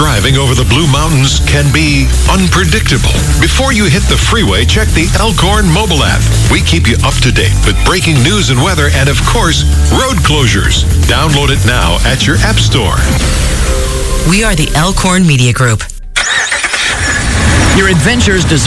Driving over the Blue Mountains can be unpredictable. Before you hit the freeway, check the Elkhorn mobile app. We keep you up to date with breaking news and weather and, of course, road closures. Download it now at your app store. We are the Elkhorn Media Group. Your adventures deserve